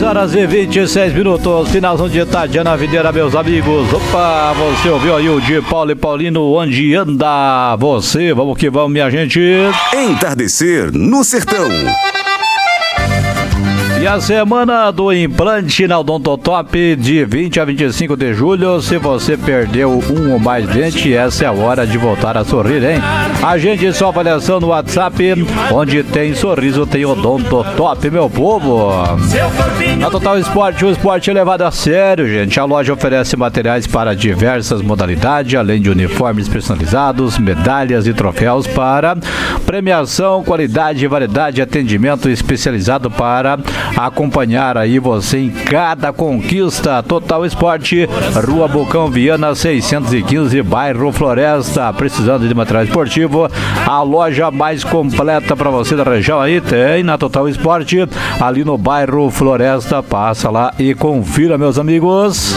6h26, finalzão de tarde na videira, meus amigos. Opa, você ouviu aí o de Paulo e Paulino, onde anda você? Vamos que vamos, minha gente. Entardecer no Sertão. E a semana do implante na Odontotop de 20 a 25 de julho. Se você perdeu um ou mais dentes, essa é a hora de voltar a sorrir, hein? Agende sua avaliação no WhatsApp, onde tem sorriso, tem Odontotop, meu povo. Na Total Esporte, o esporte é levado a sério, gente. A loja oferece materiais para diversas modalidades, além de uniformes personalizados, medalhas e troféus para premiação, qualidade e variedade de atendimento especializado para acompanhar aí você em cada conquista. Total Esporte, Rua Bocão Viana 615, bairro Floresta. Precisando de material esportivo, a loja mais completa para você da região aí tem na Total Esporte, ali no bairro Floresta. Passa lá e confira, meus amigos.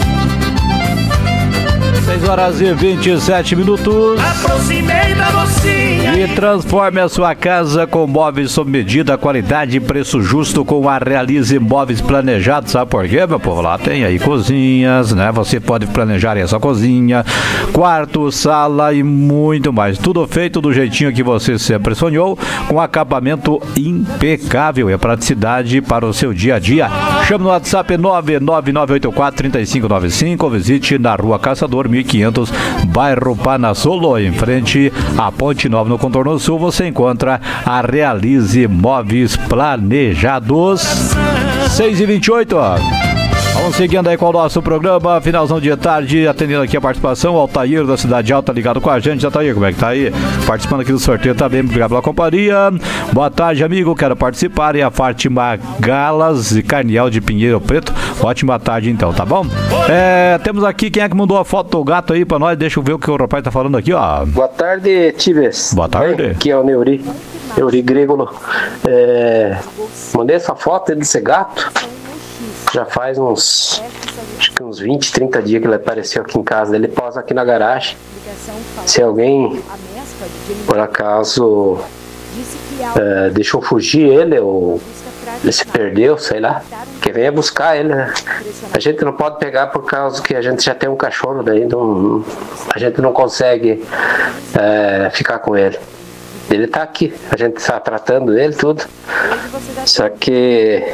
6h27. Aproximei da mocinha E transforme a sua casa com móveis sob medida, qualidade e preço justo com a Realize Móveis Planejados. Sabe por quê, meu povo? Lá tem aí cozinhas, né? Você pode planejar aí a sua cozinha, quarto, sala e muito mais. Tudo feito do jeitinho que você sempre sonhou, com acabamento impecável e a praticidade para o seu dia a dia. Chame no WhatsApp 99984-3595 ou visite na Rua Caçador 1500, bairro Panassolo, em frente à Ponte Nova, no Contorno Sul. Você encontra a Realize Móveis Planejados. 6h28. Vamos seguindo aí com o nosso programa, finalzão de tarde, atendendo aqui a participação, o Altair da Cidade Alta ligado com a gente. Altair, como é que tá aí? Participando aqui do sorteio também, obrigado pela companhia. Boa tarde, amigo, quero participar. E a Fátima Galas e Carniel de Pinheiro Preto. Ótima tarde então, tá bom? Temos aqui, quem é que mandou a foto do gato aí pra nós? Deixa eu ver o que o rapaz tá falando aqui, ó. Boa tarde, Tives. Boa tarde. Aqui é o Neuri Grégolo. Mandei essa foto desse gato. Já faz uns 20, 30 dias que ele apareceu aqui em casa. Ele posa aqui na garagem. Se alguém, por acaso, deixou fugir ele, ou ele se perdeu, sei lá, que venha buscar ele, né? A gente não pode pegar por causa que a gente já tem um cachorro, daí a gente não consegue ficar com ele. Ele tá aqui, a gente está tratando ele, tudo. Só que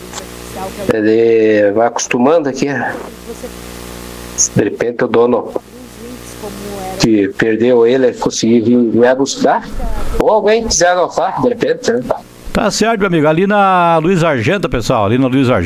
ele vai acostumando aqui. De repente o dono que perdeu ele conseguir vir buscar, ou alguém quiser adotar, de repente. Tá certo, meu amigo. Ali na Luiz Argenta, pessoal. Ali na Luiz Argenta.